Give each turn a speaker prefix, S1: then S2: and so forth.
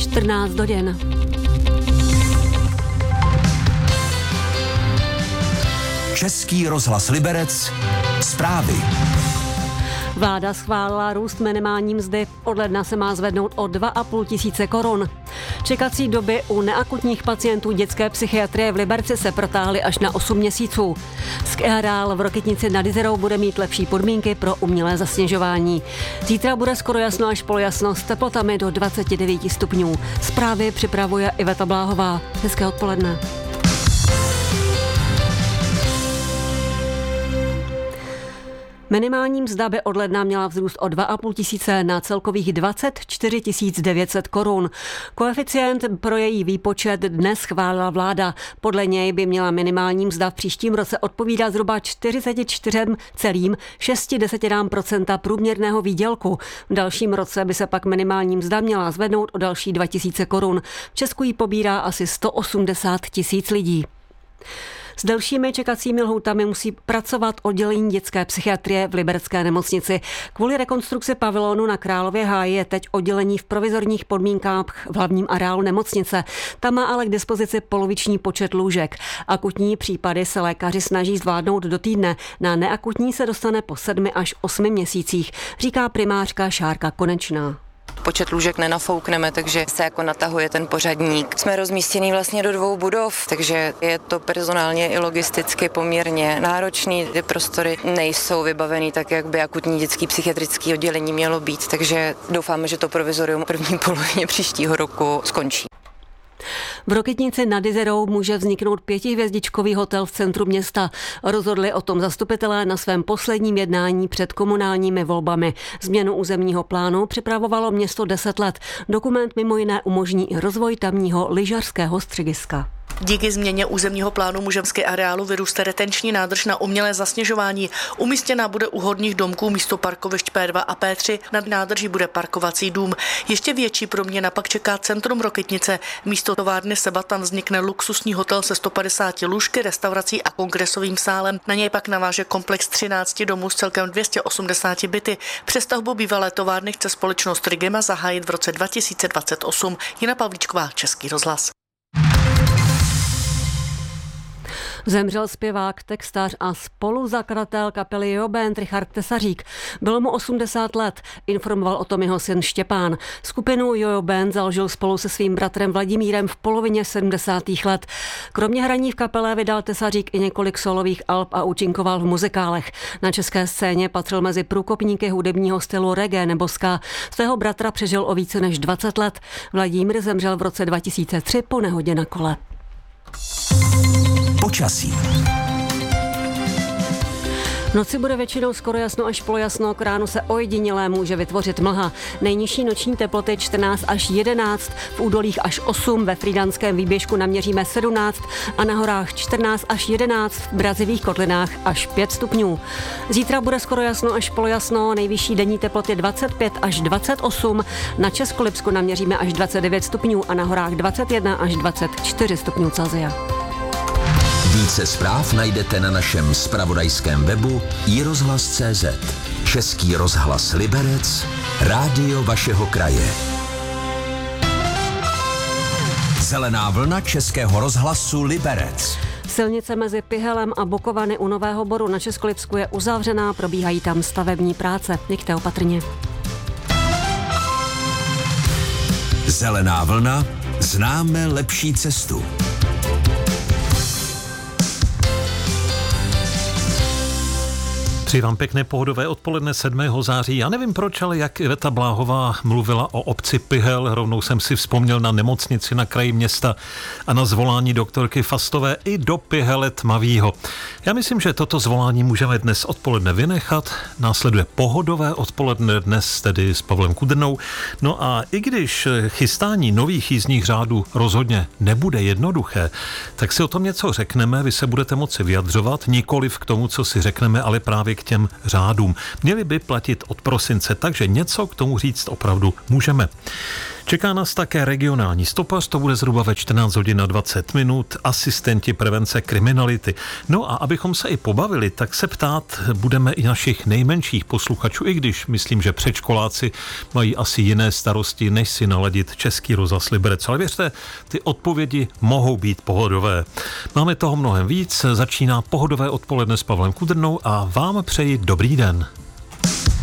S1: 14 hodin.
S2: Český rozhlas Liberec. Zprávy.
S1: Vláda schválila růst minimální mzdy. Od ledna se má zvednout o 2,5 tisíce korun. Čekací doby u neakutních pacientů dětské psychiatrie v Liberci se protáhly až na 8 měsíců. Skiareál v Rokytnici nad Jizerou bude mít lepší podmínky pro umělé zasněžování. Zítra bude skoro jasno až polojasno s teplotami do 29 stupňů. Zprávy připravuje Iveta Bláhová. Hezké odpoledne. Minimální mzda by od ledna měla vzrůst o 2,5 tisíce na celkových 24 900 korun. Koeficient pro její výpočet dnes schválila vláda. Podle něj by minimální mzda v příštím roce odpovídat zhruba 44,6% průměrného výdělku. V dalším roce by se pak minimální mzda měla zvednout o další 2 tisíce korun. V Česku ji pobírá asi 180 tisíc lidí. S delšími čekacími lhůtami musí pracovat oddělení dětské psychiatrie v liberecké nemocnici. Kvůli rekonstrukci pavilonu na Králově háji je teď oddělení v provizorních podmínkách v hlavním areálu nemocnice. Tam má ale k dispozici poloviční počet lůžek. Akutní případy se lékaři snaží zvládnout do týdne. Na neakutní se dostane po 7 až 8 měsících, říká primářka Šárka Konečná.
S3: Počet lůžek nenafoukneme, takže se jako natahuje ten pořadník. Jsme rozmístění vlastně do 2 budov, takže je to personálně i logisticky poměrně náročný. Ty prostory nejsou vybavený tak, jak by akutní dětský psychiatrický oddělení mělo být, takže doufáme, že to provizorium první polovině příštího roku skončí.
S1: V Rokytnici nad Jizerou může vzniknout 5hvězdičkový hotel v centru města. Rozhodli o tom zastupitelé na svém posledním jednání před komunálními volbami. Změnu územního plánu připravovalo město 10 let. Dokument mimo jiné umožní i rozvoj tamního lyžařského střediska.
S4: Díky změně územního plánu může v areálu vyrůst retenční nádrž na umělé zasněžování. Umístěná bude u horních domků místo parkovišť P2 a P3. Nad nádrží bude parkovací dům. Ještě větší proměna pak čeká centrum Rokytnice. Místo továrny Seba tam vznikne luxusní hotel se 150 lůžky, restaurací a kongresovým sálem. Na něj pak naváže komplex 13 domů s celkem 280 byty. Přestavbu bývalé továrny chce společnost Rigema zahájit v roce 2028. Jana Pavlíčková, Český rozhlas.
S1: Zemřel zpěvák, textař a spoluzakladatel kapely Jojo Band Richard Tesařík. Bylo mu 80 let, informoval o tom jeho syn Štěpán. Skupinu Jojo Band založil spolu se svým bratrem Vladimírem v polovině 70. let. Kromě hraní v kapele vydal Tesařík i několik solových alb a účinkoval v muzikálech. Na české scéně patřil mezi průkopníky hudebního stylu reggae nebo ska. Svého bratra přežil o více než 20 let. Vladimír zemřel v roce 2003 po nehodě na kole.
S2: Počasí.
S1: V noci bude většinou skoro jasno až polojasno, k ránu se ojedinělé může vytvořit mlha. Nejnižší noční teploty 14 až 11, v údolích až 8, ve Frýdantském výběžku naměříme 17 a na horách 14 až 11, v Brazivých kotlinách až 5 stupňů. Zítra bude skoro jasno až polojasno, nejvyšší denní teploty 25 až 28, na Českolipsku naměříme až 29 stupňů a na horách 21 až 24 stupňů Celsia.
S2: Více zpráv najdete na našem zpravodajském webu iRozhlas.cz. Český rozhlas Liberec, rádio vašeho kraje. Zelená vlna Českého rozhlasu Liberec.
S1: Silnice mezi Pihelem a Bokovany u Nového Boru na Českolipsku je uzavřená, probíhají tam stavební práce. Jeďte opatrně.
S2: Zelená vlna, známe lepší cestu.
S5: Přeji vám pěkné pohodové odpoledne 7. září. Já nevím proč, ale jak Iveta Bláhová mluvila o obci Pihel, rovnou jsem si vzpomněl na nemocnici na kraji města a na zvolání doktorky Fastové i do Pihele Tmavýho. Já myslím, že toto zvolání můžeme dnes odpoledne vynechat. Následuje pohodové odpoledne dnes tedy s Pavlem Kudrnou. No a i když chystání nových jízdních řádů rozhodně nebude jednoduché, tak si o tom něco řekneme. Vy se budete moci vyjadřovat, nikoliv k tomu, co si řekneme, ale právě k těm řádům. Měly by platit od prosince, takže něco k tomu říct opravdu můžeme. Čeká nás také regionální stopař, to bude zhruba ve 14 hodin na 20 minut, asistenti prevence kriminality. No a abychom se i pobavili, tak se ptát budeme i našich nejmenších posluchačů, i když myslím, že předškoláci mají asi jiné starosti, než si naladit Český rozhlas Liberec. Ale věřte, ty odpovědi mohou být pohodové. Máme toho mnohem víc, začíná pohodové odpoledne s Pavlem Kudrnou a vám přeji dobrý den.